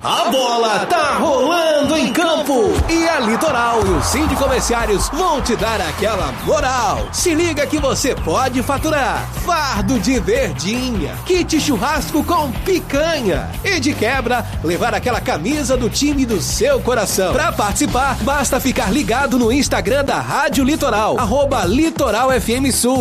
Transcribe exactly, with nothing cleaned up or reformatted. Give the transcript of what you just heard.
A bola tá rolando em campo e a Litoral e o Cindy Comerciários vão te dar aquela moral. Se liga que você pode faturar fardo de verdinha, kit churrasco com picanha e de quebra levar aquela camisa do time do seu coração. Pra participar, basta ficar ligado no Instagram da Rádio Litoral, arroba Litoral F M Sul.